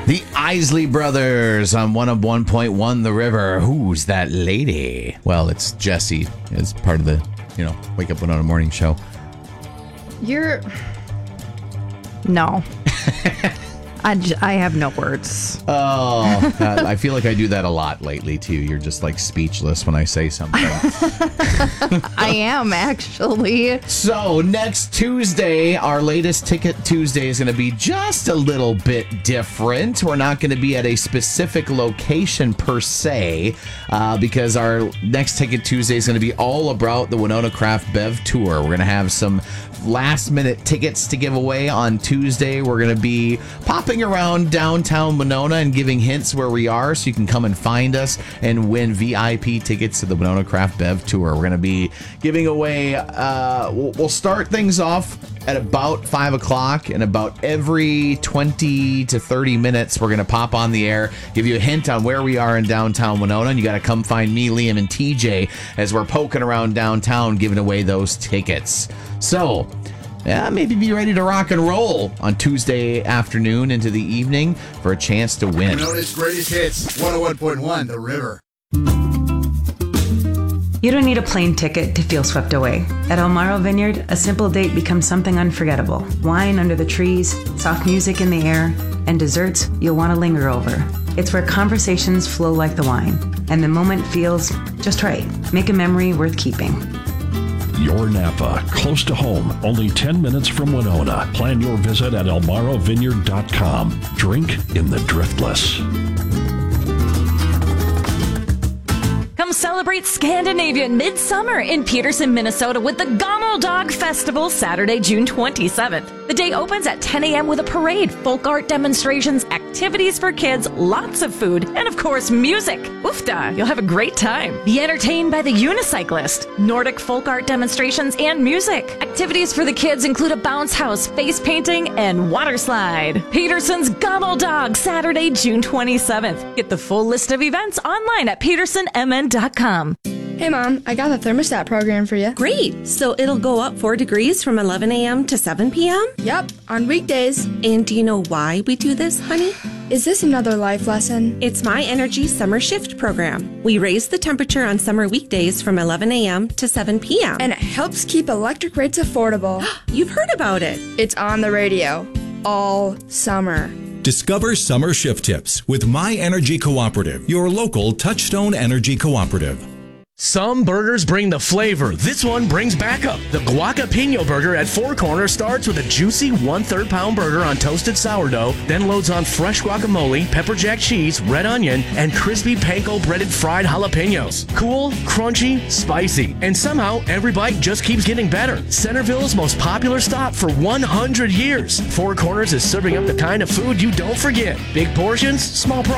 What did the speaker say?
The Isley Brothers on 101.1 The River. Who's that lady? Well, it's Jessie. It's part of the, Wake Up Winona morning show. No. I have no words. Oh, I feel like I do that a lot lately, too. You're just like speechless when I say something. I am, actually. So next Tuesday, our latest Ticket Tuesday is going to be just a little bit different. We're not going to be at a specific location per se, because our next Ticket Tuesday is going to be all about the Winona Craft Bev Tour. We're going to have some last minute tickets to give away on Tuesday. We're going to be popping around downtown Winona and giving hints where we are so you can come and find us and win VIP tickets to the Winona Craft Bev Tour. We're going to be giving away, we'll start things off at about 5 o'clock, and about every 20 to 30 minutes, we're going to pop on the air, give you a hint on where we are in downtown Winona, and you got to come find me, Liam, and TJ as we're poking around downtown giving away those tickets. So, maybe be ready to rock and roll on Tuesday afternoon into the evening for a chance to win. Winona's greatest hits, 101.1 The River. You don't need a plane ticket to feel swept away. At Elmaro Vineyard, a simple date becomes something unforgettable. Wine under the trees, soft music in the air, and desserts you'll want to linger over. It's where conversations flow like the wine, and the moment feels just right. Make a memory worth keeping. Your Napa, close to home, only 10 minutes from Winona. Plan your visit at elmarovineyard.com. Drink in the driftless. Come celebrate Scandinavian Midsummer in Peterson, Minnesota with the Gammel Dog Festival Saturday, June 27th. The day opens at 10 a.m. with a parade, folk art demonstrations, activities for kids, lots of food, and of course, music. Oofda, you'll have a great time. Be entertained by the Unicyclist, Nordic folk art demonstrations, and music. Activities for the kids include a bounce house, face painting, and water slide. Peterson's Gammel Dog, Saturday, June 27th. Get the full list of events online at petersonmn.com. Hey, Mom, I got the thermostat program for you. Great. So it'll go up 4 degrees from 11 a.m. to 7 p.m.? Yep, on weekdays. And do you know why we do this, honey? Is this another life lesson? It's My Energy Summer Shift program. We raise the temperature on summer weekdays from 11 a.m. to 7 p.m. And it helps keep electric rates affordable. You've heard about it. It's on the radio all summer. Discover summer shift tips with My Energy Cooperative, your local Touchstone Energy Cooperative. Some burgers bring the flavor. This one brings backup. The Guacapino burger at Four Corners starts with a juicy 1/3 pound burger on toasted sourdough, then loads on fresh guacamole, pepper jack cheese, red onion, and crispy panko breaded fried jalapenos. Cool, crunchy, spicy, and somehow every bite just keeps getting better. Centerville's most popular stop for 100 years. Four Corners is serving up the kind of food you don't forget. Big portions, small price.